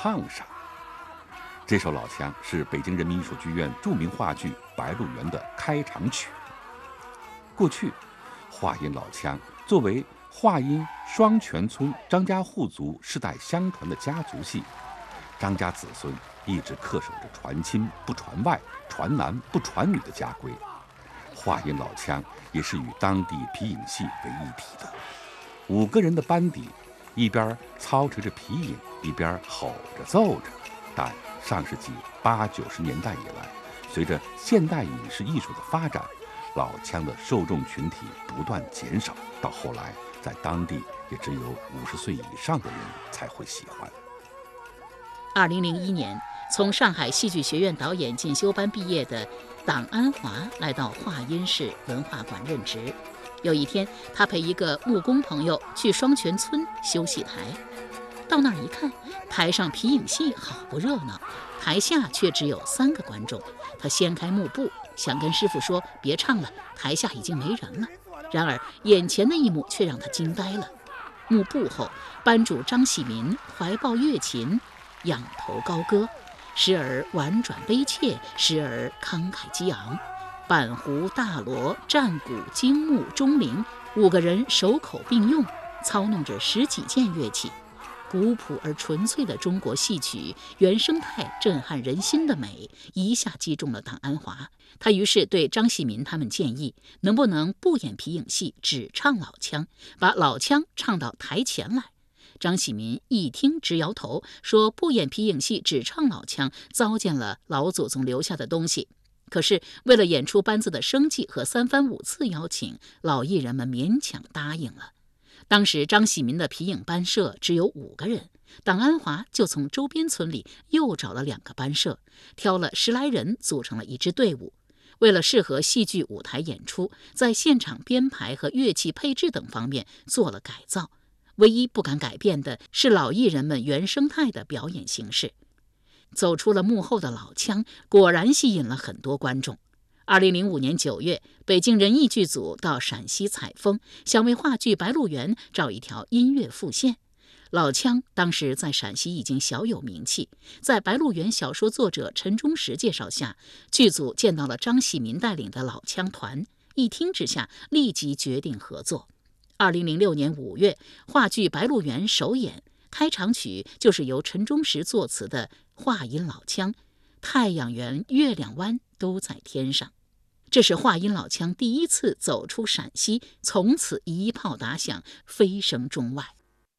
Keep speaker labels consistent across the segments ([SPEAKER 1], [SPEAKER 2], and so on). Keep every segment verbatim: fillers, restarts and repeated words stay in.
[SPEAKER 1] 炕上》。这首老腔是北京人民艺术剧院著名话剧《白鹿原》的开场曲。过去，话音老腔作为话音双泉村张家户族世代相传的家族戏，张家子孙一直恪守着传亲不传外、传男不传女的家规。话音老腔也是与当地皮影戏为一体的。五个人的班底，一边操持着皮影，一边吼着奏着。但上世纪八九十年代以来，随着现代影视艺术的发展，老腔的受众群体不断减少，到后来在当地也只有五十岁以上的人才会喜欢。
[SPEAKER 2] 二零零一年，从上海戏剧学院导演进修班毕业的党安华来到华阴市文化馆任职。有一天，他陪一个木工朋友去双泉村修戏台。到那儿一看，台上皮影戏好不热闹，台下却只有三个观众。他掀开幕布，想跟师傅说别唱了，台下已经没人了。然而眼前的一幕却让他惊呆了。幕布后，班主张喜民怀抱乐琴，仰头高歌，时而婉转悲切，时而慷慨激昂。板胡、大锣、战鼓、京木、钟铃，五个人手口并用，操弄着十几件乐器。古朴而纯粹的中国戏曲原生态震撼人心的美一下击中了党安华。他于是对张喜民他们建议，能不能不演皮影戏，只唱老腔，把老腔唱到台前来。张喜民一听直摇头，说不演皮影戏，只唱老腔，糟践了老祖宗留下的东西。可是为了演出班子的生计和三番五次邀请，老艺人们勉强答应了。当时张喜民的皮影班社只有五个人，党安华就从周边村里又找了两个班社，挑了十来人组成了一支队伍。为了适合戏剧舞台演出，在现场编排和乐器配置等方面做了改造。唯一不敢改变的是老艺人们原生态的表演形式。走出了幕后的老腔，果然吸引了很多观众。二零零五年九月，北京人艺剧组到陕西采风，想为话剧《白鹿原》找一条音乐副线。老腔当时在陕西已经小有名气，在《白鹿原》小说作者陈忠实介绍下，剧组见到了张喜民带领的老腔团，一听之下立即决定合作。二零零六年五月，话剧《白鹿原》首演，开场曲就是由陈忠实作词的话音老腔，太阳圆、月亮弯都在天上。这是话音老腔第一次走出陕西，从此一炮打响，飞升中外。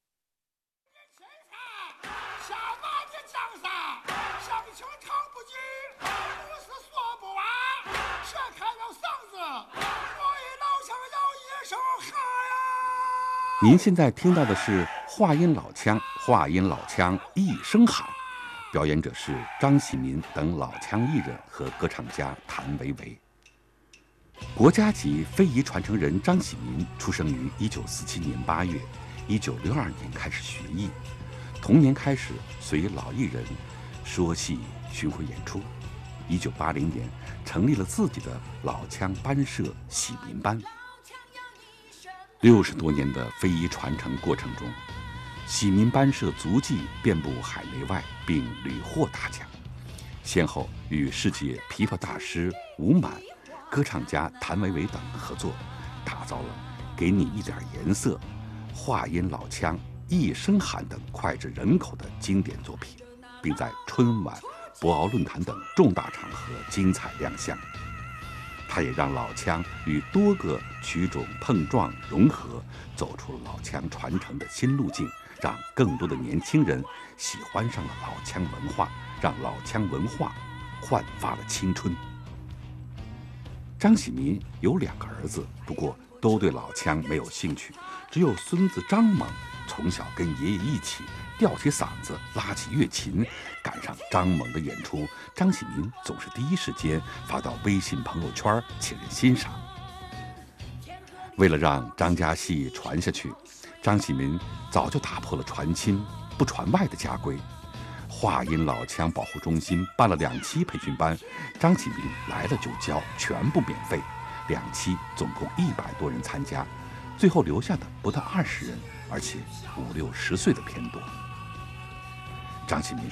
[SPEAKER 1] 您现在听到的是话音老腔，话音老腔一声喊，表演者是张喜民等老腔艺人和歌唱家谭维维。国家级非遗传承人张喜民出生于一九四七年八月，一九六二年开始学艺，同年开始随老艺人说戏巡回演出。一九八零年成立了自己的老腔班社喜民班。六十多年的非遗传承过程中，喜民班社足迹遍布海内外，并屡获大奖，先后与世界琵琶大师吴满、歌唱家谭维维等合作，打造了《给你一点颜色》、话音老腔、一声喊等脍炙人口的经典作品，并在春晚、博鳌论坛等重大场合精彩亮相。他也让老腔与多个曲种碰撞融合，走出了老腔传承的新路径，让更多的年轻人喜欢上了老腔文化，让老腔文化焕发了青春。张喜民有两个儿子，不过都对老腔没有兴趣，只有孙子张猛从小跟爷爷一起吊起嗓子拉起乐琴。赶上张猛的演出，张喜民总是第一时间发到微信朋友圈请人欣赏。为了让张家戏传下去，张喜民早就打破了传亲不传外的家规。话音老腔保护中心办了两期培训班，张喜民来了就教，全部免费。两期总共一百多人参加，最后留下的不到二十人，而且五六十岁的偏多。张喜民